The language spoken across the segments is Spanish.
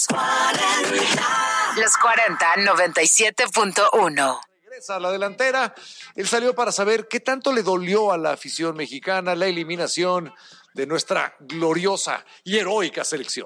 Los 40 97.1. Regresa a la delantera. Él salió para saber qué tanto le dolió a la afición mexicana la eliminación de nuestra gloriosa y heroica selección.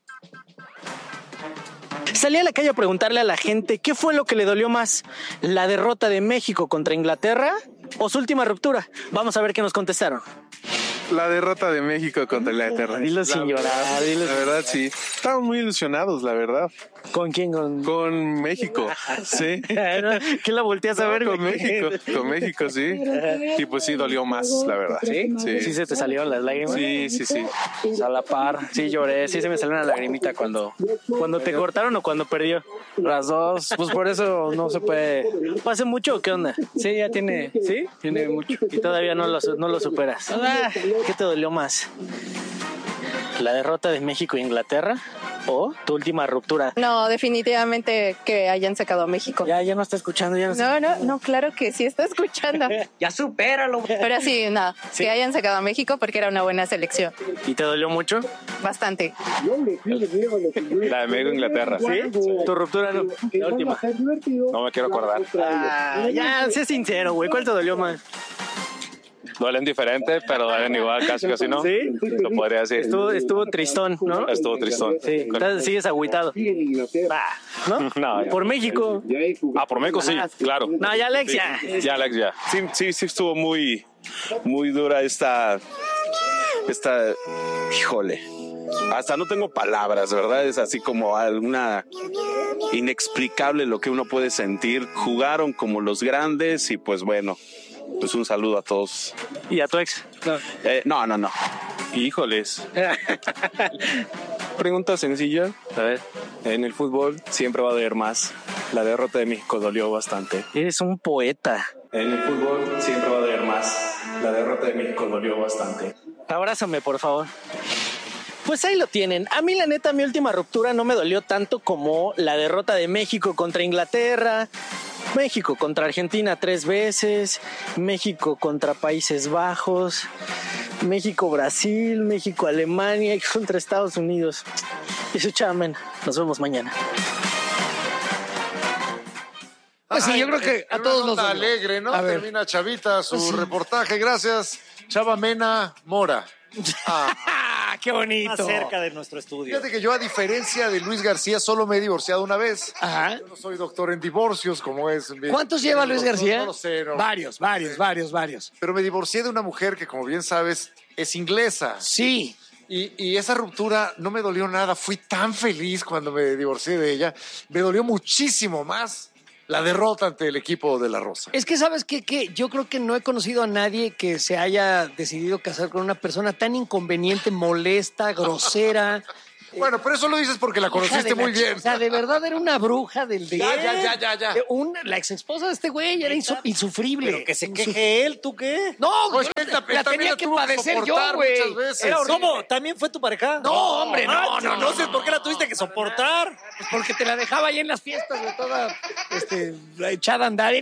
Salí a la calle a preguntarle a la gente qué fue lo que le dolió más, la derrota de México contra Inglaterra o su última ruptura. Vamos a ver qué nos contestaron. La derrota de México contra Inglaterra. Dilo sin llorar. La verdad, sí. Estamos muy ilusionados, la verdad. ¿Con quién? Con México. Sí. ¿Qué la volteas a ver? Con México. Con México, sí. Y pues sí, dolió más, la verdad. ¿Sí? ¿Sí se te salieron las lágrimas? Sí. A la par. Sí lloré. Sí se me salió una lagrimita cuando te cortaron o cuando perdió. Las dos. Pues por eso no se puede. ¿Hace mucho o qué onda? Sí, ya tiene. ¿Sí? Tiene mucho. Y todavía no lo superas. ¿Qué te dolió más? ¿La derrota de México e Inglaterra o tu última ruptura? No, definitivamente que hayan sacado a México. Ya no está escuchando. No, claro que sí está escuchando. Ya supéralo. Pero sí, no, ¿sí? Que hayan sacado a México porque era una buena selección. ¿Y te dolió mucho? Bastante. La de México Inglaterra. ¿Sí? ¿Tu ruptura no? La última. No me quiero acordar. Ya, sé sincero, güey. ¿Cuál te dolió más? Duelen diferente, pero duelen igual, casi ¿no? ¿Sí? Lo podría decir. Estuvo tristón, ¿no? Estuvo tristón. Sí. Entonces sigues agüitado. ¿No? No, ya. Por México. Por México sí, claro. No, ya Alex, ya. Ya, Alex, ya. Sí estuvo muy dura esta, híjole. Hasta no tengo palabras, ¿verdad? Es así como alguna inexplicable lo que uno puede sentir. Jugaron como los grandes y pues bueno, pues un saludo a todos. ¿Y a tu ex? No. Híjoles. Pregunta sencilla. A ver. En el fútbol siempre va a doler más. La derrota de México dolió bastante. Eres un poeta. En el fútbol siempre va a doler más. La derrota de México dolió bastante. Abrázame, por favor. Pues ahí lo tienen. A mí, la neta, mi última ruptura no me dolió tanto como la derrota de México contra Inglaterra, México contra Argentina 3 veces, México contra Países Bajos, México-Brasil, México-Alemania y contra Estados Unidos. Y su chamen. Nos vemos mañana. Pues sí, yo creo que a todos nos alegre, ¿no? Termina Chavita su reportaje. Gracias, Chava Mena Mora. ¡Qué bonito! Más cerca de nuestro estudio. Fíjate que yo, a diferencia de Luis García, solo me he divorciado una vez. Ajá. Yo no soy doctor en divorcios, como es. ¿Cuántos lleva Luis García? No lo sé. No. Varios. Pero me divorcié de una mujer que, como bien sabes, es inglesa. Sí. Y esa ruptura no me dolió nada. Fui tan feliz cuando me divorcié de ella. Me dolió muchísimo más la derrota ante el equipo de La Rosa. Es que, ¿sabes qué? Que yo creo que no he conocido a nadie que se haya decidido casar con una persona tan inconveniente, molesta, grosera. Bueno, pero eso lo dices porque la conociste muy bien. O sea, de verdad era una bruja del de... Ya. La ex esposa de este güey era insufrible. Pero que se queje él, ¿tú qué? No, Pues yo él la tenía que padecer yo, güey. muchas veces. Era horrible. ¿Cómo? ¿También fue tu pareja? No, hombre, no. No sé por qué la tuviste que soportar. Pues porque te la dejaba ahí en las fiestas de toda echada a andar.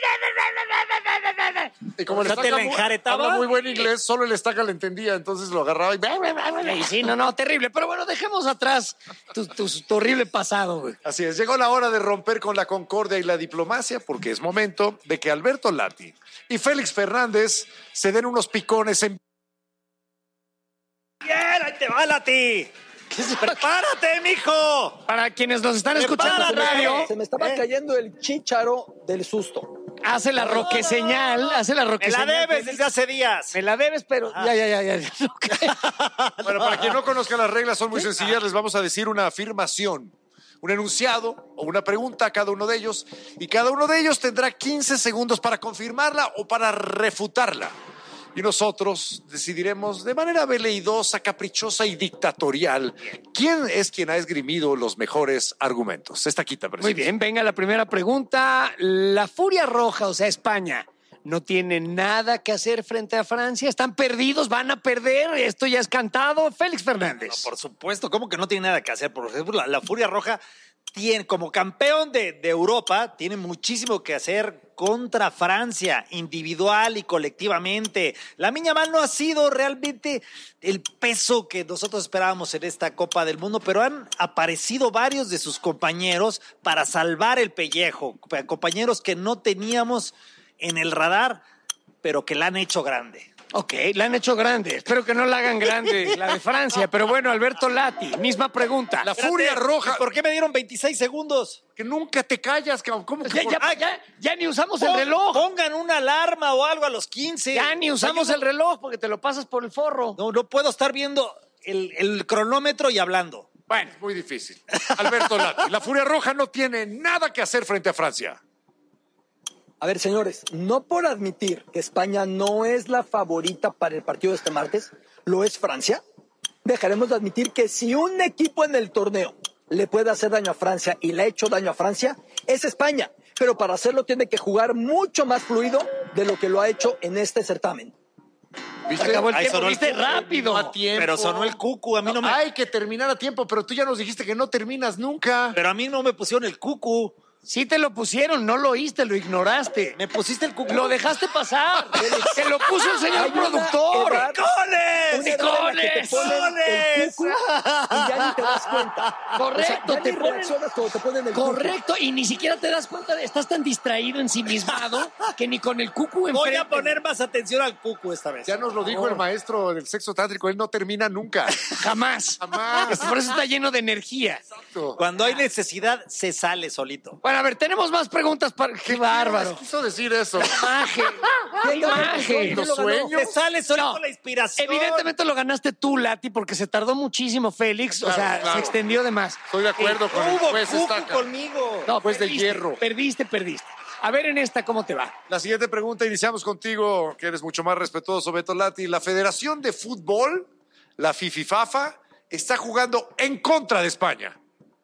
Y como el ¿No te estaca la enjaretaba? habla muy buen inglés, solo el estaca le entendía, entonces lo agarraba y... Y sí, no, terrible. Pero bueno, dejemos atrás tu horrible pasado, güey. Así es, llegó la hora de romper con la concordia y la diplomacia, porque es momento de que Alberto Lati y Félix Fernández se den unos picones en... Bien, ahí te va, Lati. ¡Prepárate, mijo! Para quienes nos están escuchando en radio, Se me estaba cayendo el chícharo del susto. hace la roque señal. Me la debes desde hace días. Me la debes, pero ya. Bueno, para quien no conozca las reglas, son muy sencillas. Les vamos a decir una afirmación, un enunciado o una pregunta a cada uno de ellos, y cada uno de ellos tendrá 15 segundos para confirmarla o para refutarla. Y nosotros decidiremos de manera veleidosa, caprichosa y dictatorial quién es quien ha esgrimido los mejores argumentos. Está quita, Muy bien, venga la primera pregunta. La Furia Roja, o sea, España, no tiene nada que hacer frente a Francia. Están perdidos, van a perder. Esto ya es cantado. Félix Fernández. Por supuesto, ¿cómo que no tiene nada que hacer? Por ejemplo, la Furia Roja como campeón de Europa, tiene muchísimo que hacer contra Francia, individual y colectivamente. Lamine Yamal no ha sido realmente el peso que nosotros esperábamos en esta Copa del Mundo, pero han aparecido varios de sus compañeros para salvar el pellejo, compañeros que no teníamos en el radar, pero que la han hecho grande. Ok, la han hecho grande. Espero que no la hagan grande, la de Francia. Pero bueno, Alberto Lati, misma pregunta. La Furia Roja. ¿Por qué me dieron 26 segundos? Que nunca te callas, cabrón. ¿Cómo que Ya ni usamos el reloj. Pongan una alarma o algo a los 15. Ya ni usamos el reloj porque te lo pasas por el forro. No puedo estar viendo el cronómetro y hablando. Bueno, es muy difícil. Alberto Lati, la Furia Roja no tiene nada que hacer frente a Francia. A ver, señores, no por admitir que España no es la favorita para el partido de este martes, lo es Francia. Dejaremos de admitir que si un equipo en el torneo le puede hacer daño a Francia y le ha hecho daño a Francia, es España. Pero para hacerlo tiene que jugar mucho más fluido de lo que lo ha hecho en este certamen. ¿Viste? Acabó el Ahí tiempo, sonó el viste cucu, rápido. a tiempo. Pero sonó el cucu, a mí no me... Hay que terminar a tiempo, pero tú ya nos dijiste que no terminas nunca. Pero a mí no me pusieron el cucu. Sí te lo pusieron, no lo oíste, lo ignoraste. ¿Me pusiste el cucu? Lo dejaste pasar. Se lo puso el señor Hay una productor. edad- ¡Coles! Una edad en la que te ponen el cucu y ya ni te das cuenta. Correcto, ya te ni ponen- reaccionas cuando te ponen el cucu. Correcto, y ni siquiera te das cuenta, estás tan distraído, ensimismado, que ni con el cucu Voy enfrente. a poner más atención al cucu esta vez. Ya nos lo dijo el maestro del sexo tántrico, él no termina nunca. Jamás. Jamás. Por eso está lleno de energía. Cuando hay necesidad, se sale solito. Bueno, a ver, tenemos más preguntas para... ¡Qué bárbaro! Quiso decir eso. Imagen. Imagen. Los sueños. Se sale solito No. la inspiración. Evidentemente lo ganaste tú, Lati, porque se tardó muchísimo Félix. O sea, Claro. se extendió de más. Estoy de acuerdo con el Hubo juez cucu Estaca. conmigo. No, Juez de perdiste, hierro. Perdiste. A ver en esta, ¿cómo te va? La siguiente pregunta, iniciamos contigo, que eres mucho más respetuoso, Beto Lati. La Federación de Fútbol, la FIFIFAFA, está jugando en contra de España.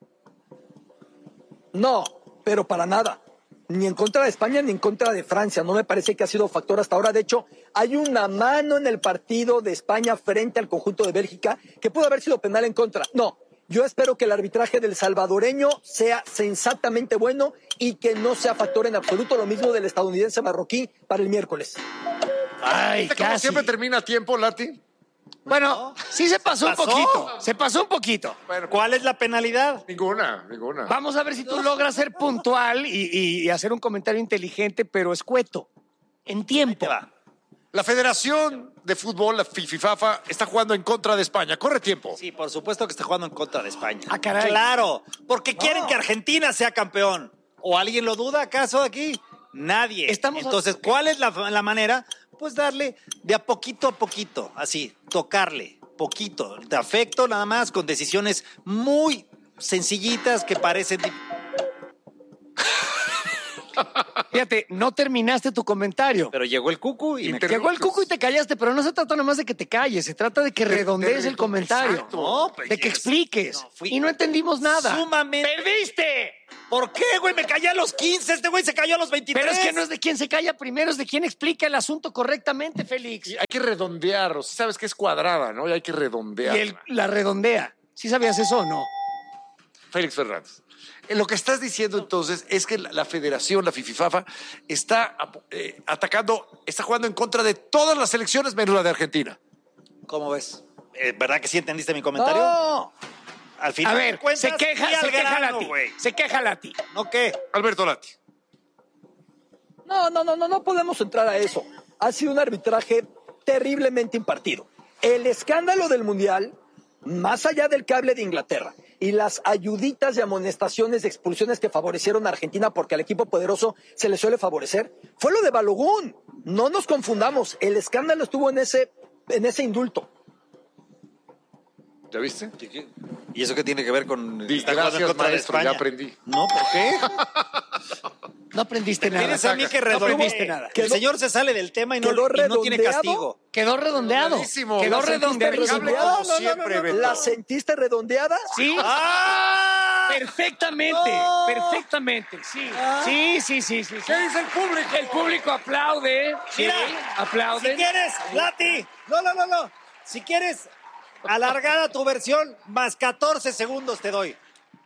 No, pero para nada. Ni en contra de España ni en contra de Francia. No me parece que ha sido factor hasta ahora. De hecho, hay una mano en el partido de España frente al conjunto de Bélgica que pudo haber sido penal en contra. No, yo espero que el arbitraje del salvadoreño sea sensatamente bueno y que no sea factor en absoluto. Lo mismo del estadounidense marroquí para el miércoles. Ay, Como casi. siempre termina a tiempo, Lati. Bueno, sí se pasó un ¿Pasó? poquito. Se pasó un poquito. Bueno, ¿Cuál es la penalidad? ninguna. Vamos a ver si tú logras ser puntual y hacer un comentario inteligente, pero escueto. En tiempo. Te va. La Federación de Fútbol, la FIFIFAFA, está jugando en contra de España. Corre tiempo. Sí, por supuesto que está jugando en contra de España. Ah, caray. Claro, porque quieren que Argentina sea campeón. ¿O alguien lo duda acaso aquí? Nadie. Entonces, ¿cuál es la manera? Pues darle de a poquito, así, tocarle, poquito, de afecto nada más, con decisiones muy sencillitas que parecen... Fíjate, no terminaste tu comentario. Pero llegó el cucu y me... Llegó el cucu y te callaste, pero no se trata nomás de que te calles, se trata de que redondees el comentario. Exacto. No, pues, de que expliques. Y no entendimos nada. Sumamente... ¡Perdiste! ¿Por qué, güey? Me callé a los 15, este güey se cayó a los 23. Pero es que no es de quien se calla primero, es de quien explica el asunto correctamente, Félix. Y hay que redondear, o sea, sabes que es cuadrada, ¿no? Y hay que redondear. Y él la redondea. ¿Sí sabías eso o no? Félix Fernández. Lo que estás diciendo entonces es que la federación, la FIFIFAFA, está atacando, está jugando en contra de todas las selecciones menos la de Argentina. ¿Cómo ves? ¿Verdad que sí entendiste mi comentario? No, Al final A ver, de cuentas, se queja Lati. güey. Se queja Lati. ¿No qué? Alberto Lati. no podemos entrar a eso. Ha sido un arbitraje terriblemente impartido. El escándalo del Mundial, más allá del cable de Inglaterra y las ayuditas de amonestaciones de expulsiones que favorecieron a Argentina porque al equipo poderoso se le suele favorecer, fue lo de Balogun. No nos confundamos, el escándalo estuvo en ese indulto. ¿Ya viste? ¿Y eso qué tiene que ver con estar jugando en Gracias, contra de maestro, España? ya aprendí. No, ¿por qué? No aprendiste nada. Tienes a mí que No aprendiste redondear. nada. El señor se sale del tema y no quedó tiene redondeado. castigo. Quedó redondeado. Buenísimo. Quedó La sentiste redondeadísimo. redondeado. Como siempre, Beto. ¿La sentiste redondeada? Sí. ¡Ah! Perfectamente, No. perfectamente, sí. Sí. ¿Qué dice el público? El público aplaude. Mira, sí, aplaude. Si quieres, Lati, no. Si quieres alargada tu versión, más 14 segundos te doy.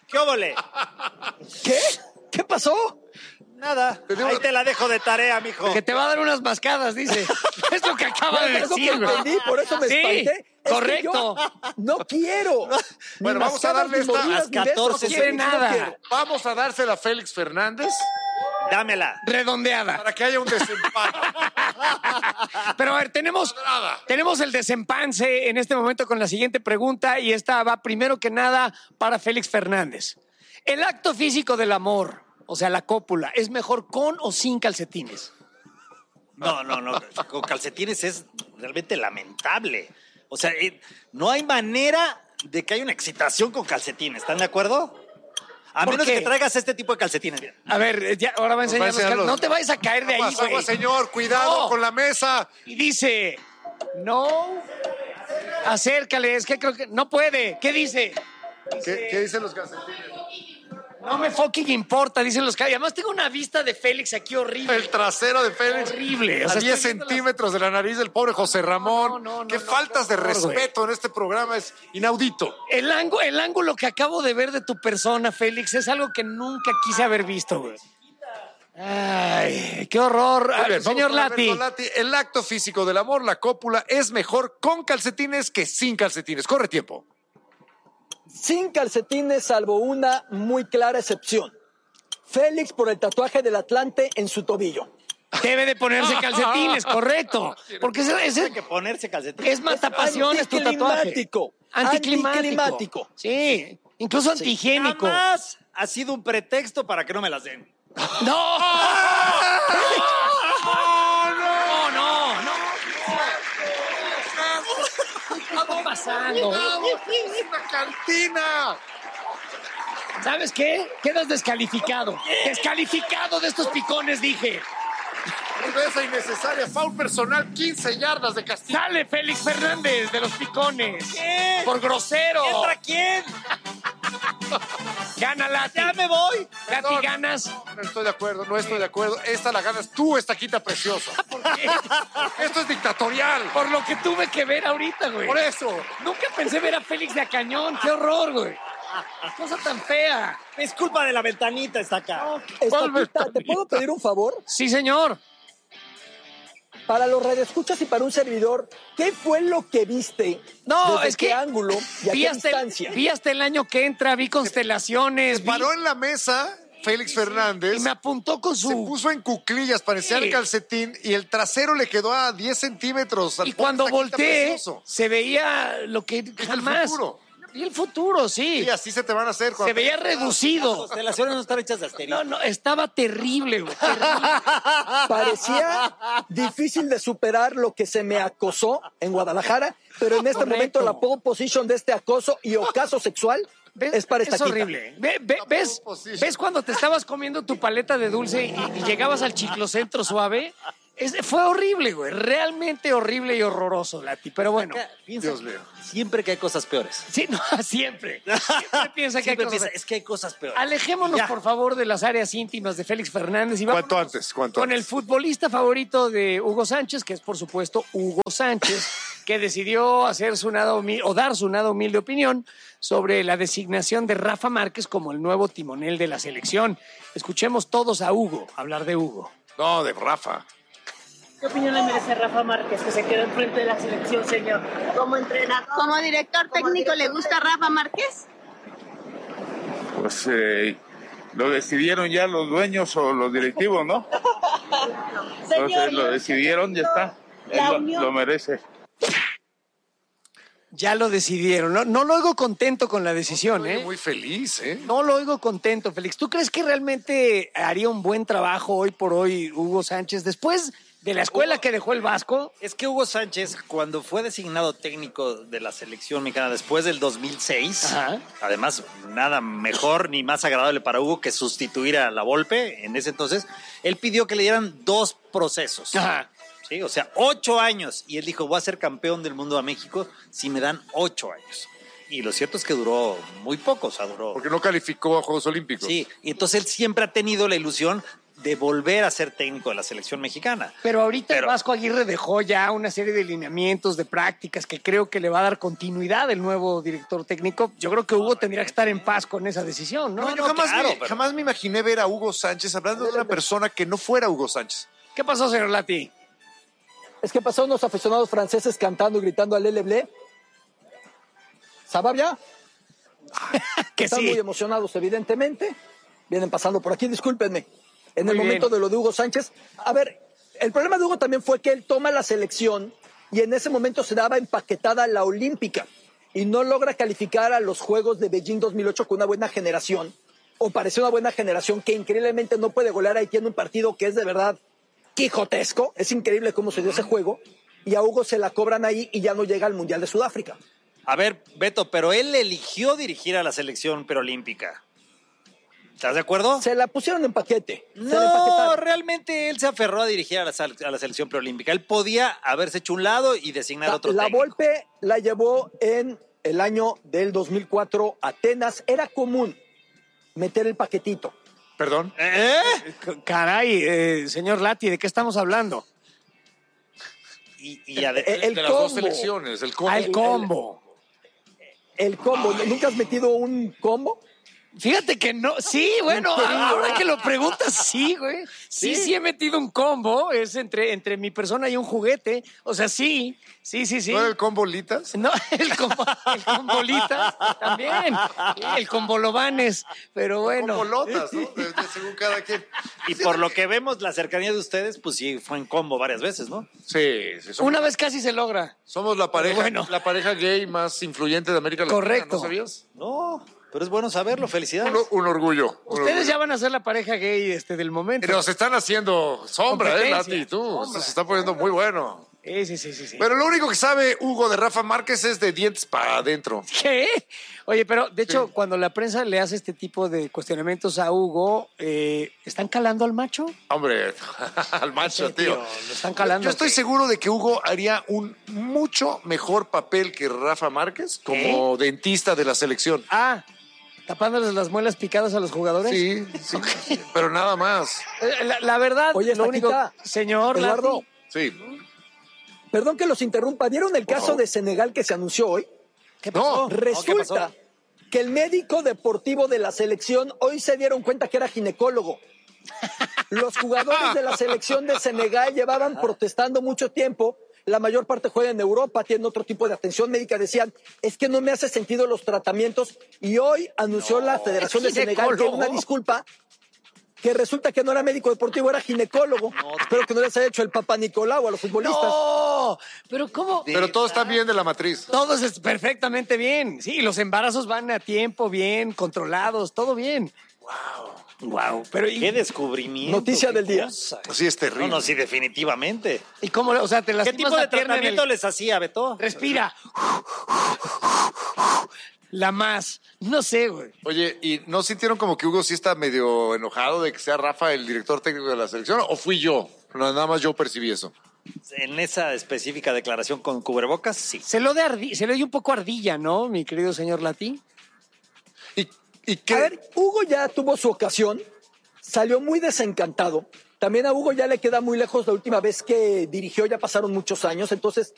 ¿Qué óvole? ¿Qué? ¿Qué pasó? Nada. Ahí te la dejo de tarea, mijo. Que te va a dar unas mascadas, dice. Es lo que acaba de Es lo que decir, güey. entendí, por eso me Sí, espanté. Es correcto. que yo no quiero. Bueno, Ni vamos a mascadas, darle ni esta- mordidas, ni las besos, 14 ni quiere sexo, no nada. quiero. Vamos a dársela a Félix Fernández Dámela. Redondeada. para que haya un desempate. Pero a ver, tenemos el desempance en este momento con la siguiente pregunta y esta va primero que nada para Félix Fernández. El acto físico del amor, o sea, la cópula, ¿es mejor con o sin calcetines? No. Con calcetines es realmente lamentable. O sea, no hay manera de que haya una excitación con calcetines. ¿Están de acuerdo? A ¿Por menos qué? que traigas este tipo de calcetines. Mira. A ver, ya, ahora va a enseñar los enseñar los- No te vayas a caer de ahí, Agua, güey. señor, cuidado No. con la mesa. Y dice, no, acércale, es que creo que no puede. ¿Qué dice? ¿Qué dicen los calcetines? No me fucking importa, dicen los caballos. Además tengo una vista de Félix aquí horrible. El trasero de Félix. Horrible. O A sea, 10 estoy viendo las- centímetros de la nariz del pobre José Ramón. No, Qué no, faltas de qué horror, respeto en este programa es inaudito. El ángulo que acabo de ver de tu persona, Félix, es algo que nunca quise haber visto, güey. Ay, qué horror. Muy bien, Señor vamos con Lati. Alberto Lati. El acto físico del amor, la cópula, es mejor con calcetines que sin calcetines. Corre tiempo. Sin calcetines, salvo una muy clara excepción. Félix por el tatuaje del Atlante en su tobillo. Debe de ponerse calcetines, correcto. Porque Hay que ponerse calcetines. es matapasiones tu tatuaje. Anticlimático. Anticlimático. Sí, incluso antihigiénico. Jamás ha sido un pretexto para que no me las den. ¡No! ¡No! ¿Qué está pasando? ¡Una cantina! ¿Sabes qué? Quedas descalificado. Descalificado de estos picones, dije. Esa innecesaria, foul personal, 15 yardas de castigo. Sale Félix Fernández de los picones. ¿Qué? Por grosero. ¿Entra quién? Gana Lati. Ya me voy. Lati, Perdón. ganas. No estoy de acuerdo, no estoy de acuerdo. Esta la ganas tú, esta quita preciosa. ¿Por qué? Esto es dictatorial. Por lo que tuve que ver ahorita, güey. Por eso. Nunca pensé ver a Félix de a cañón. ¡Qué horror, güey! Cosa tan fea. Es culpa de la ventanita, está acá. Estatista, ¿te puedo pedir un favor? Sí, señor. Para los radioescuchas y para un servidor, ¿qué fue lo que viste? No, ¿Desde es qué que ángulo y a vi qué hasta, distancia? vi hasta el año que entra, vi constelaciones, vi- Paró en la mesa Félix Fernández. y me apuntó con Se su... puso en cuclillas para enseñar Sí. el calcetín y el trasero le quedó a 10 centímetros. Y cuando Taquita volteé, precioso. se veía lo que jamás... futuro. Vi el futuro, sí. Y así se te van a hacer. Se cuando- veía Las reducido. constelaciones no están hechas de asterisco. No, estaba terrible, güey. Terrible. Parecía difícil de superar lo que se me acosó en Guadalajara, pero en este Correcto. momento la pole position de este acoso y ocaso sexual es para esta Es horrible. ¿Ves, position. ¿Ves cuando te estabas comiendo tu paleta de dulce y llegabas al chiclocentro suave? Fue horrible, güey. Realmente horrible y horroroso, Lati. Pero bueno. Piensa Dios mío. siempre que hay cosas peores. Sí, no, siempre. Siempre piensa que hay Siempre cosas. piensa, es que hay cosas peores. Alejémonos, Ya. por favor, de las áreas íntimas de Félix Fernández y vamos Cuanto antes, cuanto con antes. el futbolista favorito de Hugo Sánchez, que es por supuesto Hugo Sánchez, que decidió hacer su nada o dar su nada humilde opinión sobre la designación de Rafa Márquez como el nuevo timonel de la selección. Escuchemos todos a Hugo hablar de Hugo. No, de Rafa. ¿Qué opinión le merece Rafa Márquez que se quedó enfrente de la selección, señor? Como entrenador. ¿Como director técnico le gusta Rafa Márquez? Pues lo decidieron ya los dueños o los directivos, ¿no? Entonces lo decidieron, ya está. Él lo merece. Ya lo decidieron. No lo oigo contento con la decisión, Oye, ¿eh? muy feliz, ¿eh? No lo oigo contento, Félix. ¿Tú crees que realmente haría un buen trabajo hoy por hoy Hugo Sánchez después de la escuela que dejó el Vasco? Es que Hugo Sánchez, cuando fue designado técnico de la selección mexicana después del 2006, Ajá. además, nada mejor ni más agradable para Hugo que sustituir a la Volpe en ese entonces, él pidió que le dieran 2 procesos. Ajá. Sí, o sea, 8 años. Y él dijo, voy a ser campeón del mundo a México si me dan 8 años. Y lo cierto es que duró muy poco, o sea, duró... Porque no calificó a Juegos Olímpicos. Sí, y entonces él siempre ha tenido la ilusión de volver a ser técnico de la selección mexicana. Pero ahorita el Vasco Aguirre dejó ya una serie de lineamientos, de prácticas que creo que le va a dar continuidad el nuevo director técnico. Yo creo que Hugo tendría que estar en paz con esa decisión, ¿no? No, yo jamás me imaginé ver a Hugo Sánchez hablando de una persona que no fuera Hugo Sánchez. ¿Qué pasó, señor Lati? Es que pasaron unos aficionados franceses cantando y gritando al LBL. ¿Sababia? Que Están sí. muy emocionados, evidentemente. Vienen pasando por aquí, discúlpenme. En Muy el bien. momento de lo de Hugo Sánchez. A ver, el problema de Hugo también fue que él toma la selección y en ese momento se daba empaquetada la olímpica y no logra calificar a los Juegos de Beijing 2008 con una buena generación. O pareció una buena generación que increíblemente no puede golear a Haití en un partido que es de verdad quijotesco. Es increíble cómo se dio ese juego. Y a Hugo se la cobran ahí y ya no llega al Mundial de Sudáfrica. A ver, Beto, pero él eligió dirigir a la selección preolímpica. ¿Estás de acuerdo? Se la pusieron en paquete. Se la No, empaquetaron. realmente él se aferró a dirigir a la selección preolímpica. Él podía haberse hecho un lado y designar otro La técnico. Volpe la llevó en el año del 2004 a Atenas. Era común meter el paquetito. ¿Perdón? Caray, señor Lati, ¿de qué estamos hablando? El de las combo. dos selecciones, el combo. El combo. El combo. ¿Nunca has metido un combo? Fíjate que no, sí, bueno, ahora que lo preguntas, sí, güey. Sí he metido un combo, es entre mi persona y un juguete. O sea, sí. ¿No era el combo Litas? No, el combolitas también. Sí, el combolobanes, pero bueno. Combolotas, ¿no? Según cada quien. Y por lo que vemos, la cercanía de ustedes, pues sí, fue en combo varias veces, ¿no? Sí. Una vez casi se logra. Somos la pareja, Bueno. la pareja gay más influyente de América Latina. Correcto. ¿No sabías? No, pero es bueno saberlo, felicidades. Un orgullo. Ustedes ya van a ser la pareja gay del momento. Pero se están haciendo sombra, Competencia. Lati, tú. Sombra. Esto se está poniendo muy bueno. Sí. Pero lo único que sabe Hugo de Rafa Márquez es de dientes para adentro. ¿Qué? Oye, pero de hecho, cuando la prensa le hace este tipo de cuestionamientos a Hugo, ¿están calando al macho? Hombre, al macho, Sí, tío. lo están calando. Yo estoy seguro de que Hugo haría un mucho mejor papel que Rafa Márquez como dentista de la selección. ¿Tapándoles las muelas picadas a los jugadores? Sí. Pero nada más. La verdad, Oye, lo único... Señor Eduardo. Lati. Sí. Perdón que los interrumpa. ¿Vieron el caso de Senegal que se anunció hoy? ¿Qué pasó? Resulta que el médico deportivo de la selección hoy se dieron cuenta que era ginecólogo. Los jugadores de la selección de Senegal llevaban protestando mucho tiempo. La mayor parte juega en Europa, tienen otro tipo de atención médica. Decían, es que no me hace sentido los tratamientos. Y hoy anunció la Federación de Senegal que en una disculpa que resulta que no era médico deportivo, era ginecólogo. Espero que no les haya hecho el Papa Nicolau a los futbolistas. No, pero ¿cómo? Pero todo está bien de la matriz. Todo es perfectamente bien. Sí, los embarazos van a tiempo, bien, controlados, todo bien. Wow. Pero ¿Qué descubrimiento? Noticia del día. Sí, es terrible. No, sí, definitivamente. ¿Y cómo? O sea, te ¿Qué lastimas tipo de la pierna en tratamiento el... les hacía, Beto? Respira. La más. No sé, güey. Oye, ¿y no sintieron como que Hugo sí está medio enojado de que sea Rafa el director técnico de la selección? ¿O fui yo? Nada más yo percibí eso. En esa específica declaración con cubrebocas, sí. Se lo dio un poco ardilla, ¿no, mi querido señor Lati? ¿Y qué? A ver, Hugo ya tuvo su ocasión, salió muy desencantado. También a Hugo ya le queda muy lejos la última vez que dirigió, ya pasaron muchos años, entonces